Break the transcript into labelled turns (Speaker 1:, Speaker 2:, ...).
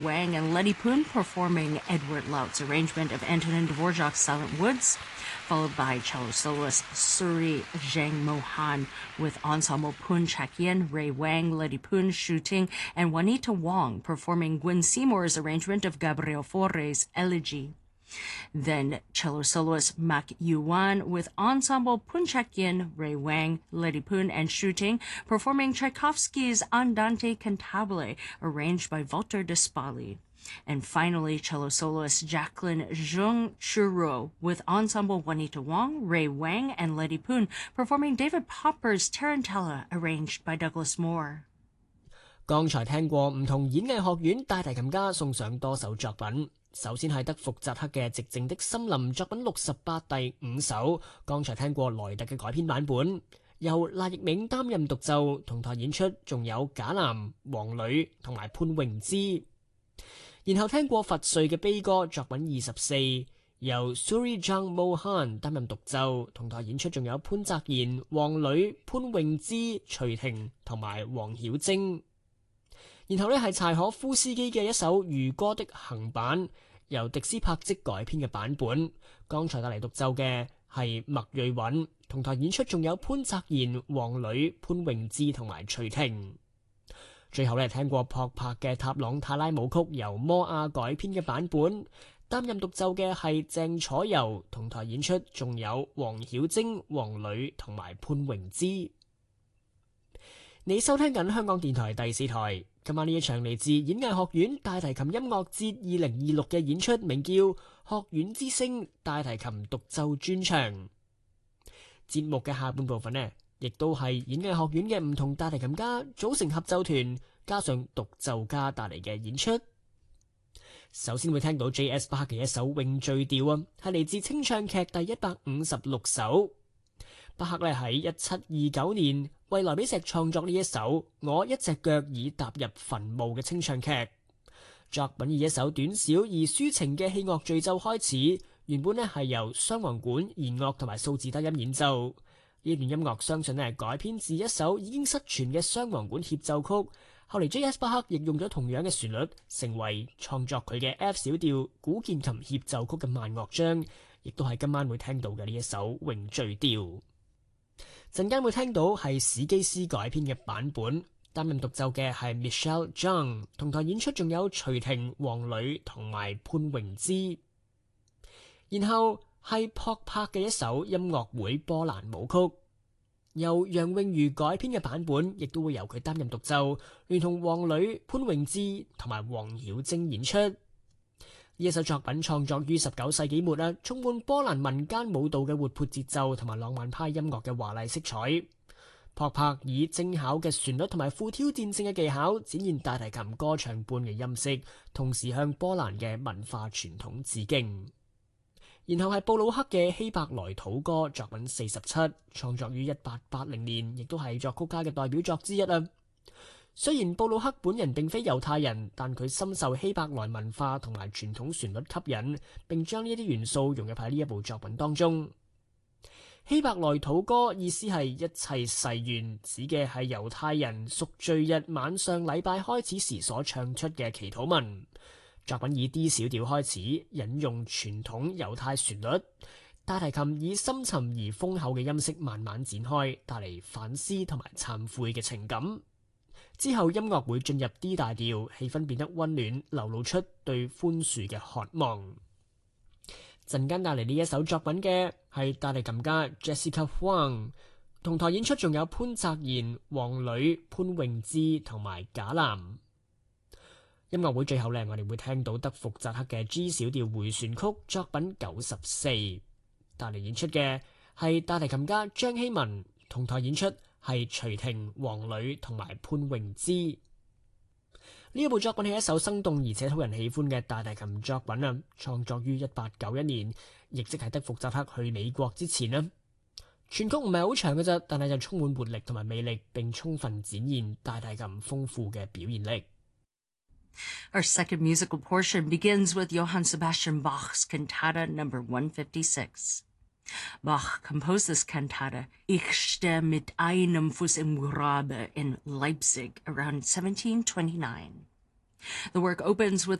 Speaker 1: Wang and Letty Poon performing Edward Laut's arrangement of Antonin Dvorak's Silent Woods, followed by cello soloist Suri Zhang Mohan with ensemble Poon Chak-yin, Ray Wang, Letty Poon, Shu Ting, and Juanita Wong performing Gwen Seymour's arrangement of Gabriel Fauré's Elegy. Then cello soloist Mak Yuan with ensemble Poon Chak-yin, Ray Wang, Letty Poon, and Shu Ting performing Tchaikovsky's Andante Cantabile, arranged by Walter de Spali. And finally, cello soloist Jacqueline Zheng Churo with ensemble Juanita Wong, Ray Wang, and Letty Poon performing David Popper's Tarantella, arranged by Douglas Moore.
Speaker 2: 剛才聽過唔同演藝學院大提琴家送上多首作品。首先係德福扎克嘅《寂靜的森林》作品68第5首，剛才聽過萊特嘅改編版本，由賴奕銘擔任獨奏，同台演出仲有賈南、黃磊同埋潘詠芝。然後聽過佛瑞嘅悲歌作品24，由 Suri Zhang Mohan 擔任獨奏，同台演出仲有潘澤賢、黃磊、潘詠芝、徐婷同埋黃曉晶。然後呢係柴可夫斯基嘅一首漁歌的行版，由迪斯柏積改編嘅版本。剛才帶嚟獨奏嘅係麥瑞允，同台演出仲有潘澤賢、黃磊、潘詠芝同埋徐婷。最後呢聽過朴柏嘅塔朗泰拉舞曲，由摩亞改編嘅版本。擔任獨奏嘅係鄭楚柔，同台演出仲有黃曉晶、黃磊同埋潘詠芝。你收聽緊香港電台第4台。今晚呢一場嚟自演藝學院大提琴音樂節2026嘅演出，名叫《學院之聲大提琴獨奏專場》。節目嘅下半部分呢，亦都係演藝學院嘅唔同大提琴家組成合奏團，加上獨奏家帶嚟嘅演出。首先會聽到 J.S. 巴克嘅一首詠醉調啊，係嚟自清唱劇第156首。巴克呢喺1729年為萊比錫創作呢一首我一隻腳已踏入墳墓嘅清唱劇。作品以一首短小而抒情嘅器樂序奏開始，原本呢係由雙簧管、弦樂同埋數字低音演奏。呢段音樂相信呢係改編自一首已經失傳嘅雙簧管協奏曲，後嚟 J.S. 巴克亦用咗同樣嘅旋律，成為創作佢嘅 F 小調古鍵琴協奏曲嘅慢樂章，亦都係今晚會聽到嘅呢一首詠醉調。陣間會聽到係史基斯改編嘅版本，擔任獨奏嘅係 Michelle Zhang， 同台演出仲有徐婷、黃磊同埋潘詠芝。然後係朴柏嘅一首音樂會波蘭舞曲，由楊詠茹改編嘅版本，亦都會由佢擔任獨奏，聯同黃磊、潘詠芝同埋黃曉晶演出。呢一首作品創作於19世紀末啦，充滿波蘭民間舞蹈嘅活潑節奏同埋浪漫派音樂嘅華麗色彩。朴柏以精巧嘅旋律同埋富挑戰性嘅技巧，展現大提琴歌唱般嘅音色，同時向波蘭嘅文化傳統致敬。然後係布魯克嘅希伯來土歌作品47，創作於1880年，亦都係作曲家嘅代表作之一啦。雖然布魯克本人並非猶太人，但佢深受希伯來文化同埋傳統旋律吸引，並將呢啲元素融入喺呢一部作品當中。希伯來土歌意思係一切誓願，指嘅係猶太人贖罪日晚上禮拜開始時所唱出嘅祈禱文。作品以 D 小調開始，引用傳統猶太旋律，大提琴以深沉而豐厚嘅音色慢慢展開，帶嚟反思同埋懺悔嘅情感。之後音樂會進入 D 大調，氣氛變得溫暖，流露出對寬恕嘅渴望。陣間帶嚟呢一首作品嘅係大提琴家 Jessica Huang， 同台演出仲有潘澤賢、黃磊、潘詠芝同埋賈南。音樂會最後呢，我哋會聽到德福扎克嘅 G 小調迴旋曲作品94，帶嚟演出嘅係大提琴家張希文，同台演出係徐婷、黃磊同埋潘詠芝。呢一部作品係一首生動而且討人喜歡嘅大提琴作品啊，創作於1891年，亦即係德福扎克去美國之前啦。全曲唔係好長嘅啫，但係就充滿活力同埋魅力，並充分展現大提琴豐富嘅表現力。
Speaker 1: Our second musical portion begins with Johann Sebastian Bach's Cantata No. 156. Bach composed this cantata, Ich stehe mit einem Fuß im Grabe, in Leipzig around 1729. The work opens with